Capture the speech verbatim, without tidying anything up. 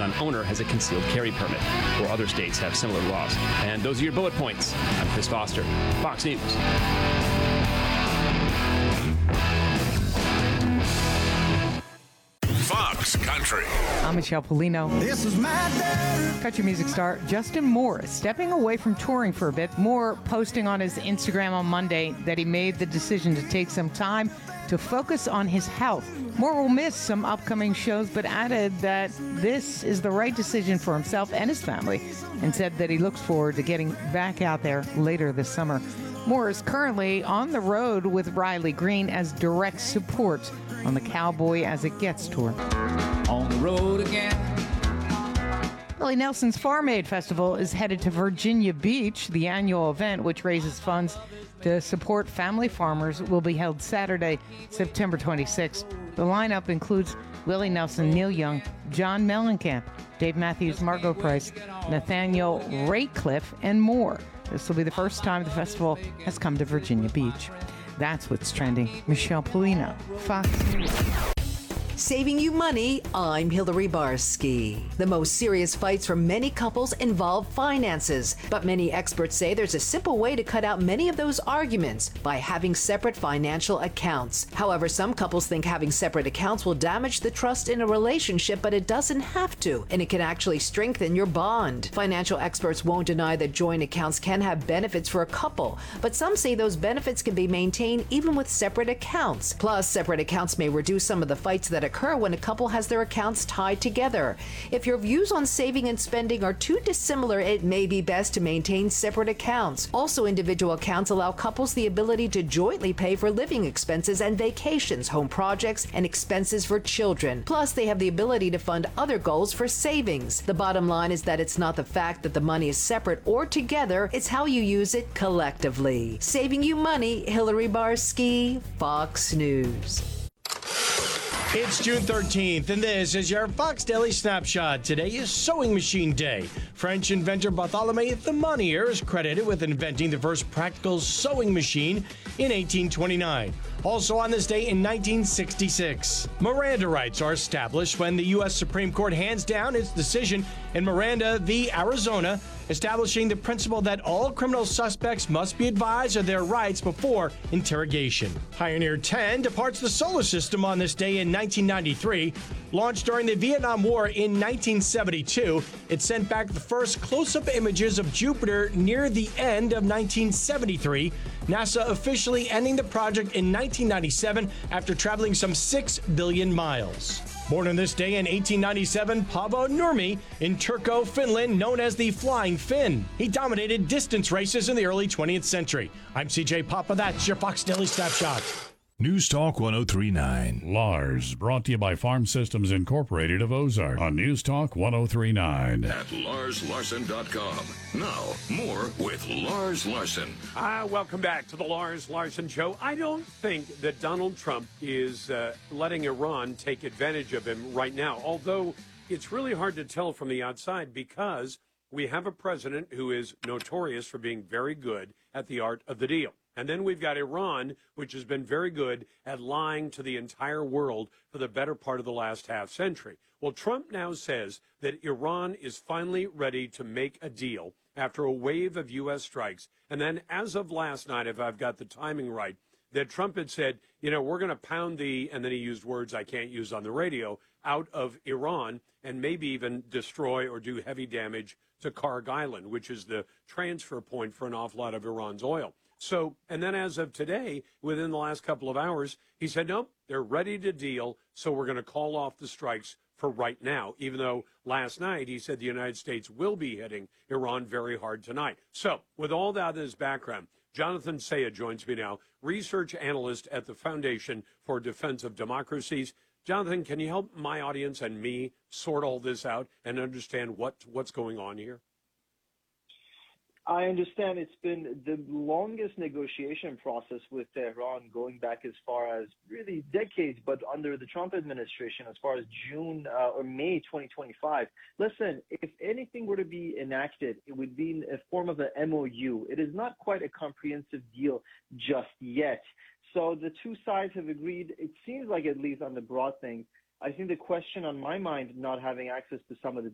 gun owner has a concealed carry permit, or other states have similar laws. And those are your bullet points. I'm Chris Foster, Fox News. Fox Country. I'm Michelle Polino. This is my day. Country music star Justin Moore is stepping away from touring for a bit. Moore posting on his Instagram on Monday that he made the decision to take some time to focus on his health. Moore will miss some upcoming shows, but added that this is the right decision for himself and his family, and said that he looks forward to getting back out there later this summer. Moore is currently on the road with Riley Green as direct support on the Cowboy As It Gets tour. On the road again. Willie Nelson's Farm Aid Festival is headed to Virginia Beach. The annual event, which raises funds to support family farmers, will be held Saturday, September twenty-sixth. The lineup includes Willie Nelson, Neil Young, John Mellencamp, Dave Matthews, Margot Price, Nathaniel Ratcliffe, and more. This will be the first time the festival has come to Virginia Beach. That's what's trending. Michelle Polino, Fox News. Saving you money, I'm Hillary Barsky. The most serious fights for many couples involve finances, but many experts say there's a simple way to cut out many of those arguments by having separate financial accounts. However, some couples think having separate accounts will damage the trust in a relationship, but it doesn't have to, and it can actually strengthen your bond. Financial experts won't deny that joint accounts can have benefits for a couple, but some say those benefits can be maintained even with separate accounts. Plus, separate accounts may reduce some of the fights that occur when a couple has their accounts tied together. If your views on saving and spending are too dissimilar, it may be best to maintain separate accounts. Also, individual accounts allow couples the ability to jointly pay for living expenses and vacations, home projects, and expenses for children. Plus, they have the ability to fund other goals for savings. The bottom line is that it's not the fact that the money is separate or together, it's how you use it collectively. Saving you money, Hillary Barsky, Fox News. It's June thirteenth, and this is your Fox Daily Snapshot. Today is Sewing Machine Day. French inventor Bartholomew the Monnier is credited with inventing the first practical sewing machine in eighteen twenty-nine. Also on this day in nineteen sixty-six, Miranda rights are established when the U S Supreme Court hands down its decision in Miranda v. Arizona, establishing the principle that all criminal suspects must be advised of their rights before interrogation. Pioneer ten departs the solar system on this day in nineteen ninety-three. Launched during the Vietnam War in nineteen seventy-two, it sent back the first close-up images of Jupiter near the end of nineteen seventy-three, NASA officially ending the project in nineteen ninety-seven after traveling some six billion miles. Born on this day in eighteen ninety-seven, Paavo Nurmi in Turku, Finland, known as the Flying Finn. He dominated distance races in the early twentieth century. I'm C J Papa. That's your Fox Daily Snapshot. News Talk one oh three point nine. Lars, brought to you by Farm Systems Incorporated of Ozark on News Talk one oh three point nine. At Lars Larson dot com. Now, more with Lars Larson. Ah, welcome back to the Lars Larson Show. I don't think that Donald Trump is uh, letting Iran take advantage of him right now, although it's really hard to tell from the outside because we have a president who is notorious for being very good at the art of the deal. And then we've got Iran, which has been very good at lying to the entire world for the better part of the last half century. Well, Trump now says that Iran is finally ready to make a deal after a wave of U S strikes. And then as of last night, if I've got the timing right, that Trump had said, you know, we're going to pound the, and then he used words I can't use on the radio, out of Iran and maybe even destroy or do heavy damage to Karg Island, which is the transfer point for an awful lot of Iran's oil. So, and then as of today, within the last couple of hours, he said, nope, they're ready to deal, so we're going to call off the strikes for right now, even though last night he said the United States will be hitting Iran very hard tonight. So, with all that as background, Jonathan Saya joins me now, research analyst at the Foundation for Defense of Democracies. Jonathan, can you help my audience and me sort all this out and understand what what's going on here? I understand it's been the longest negotiation process with Tehran going back as far as really decades, but under the Trump administration, as far as June uh, or May twenty twenty-five. Listen, if anything were to be enacted, it would be in a form of an M O U. It is not quite a comprehensive deal just yet. So the two sides have agreed, it seems like, at least on the broad thing. I think the question on my mind, not having access to some of the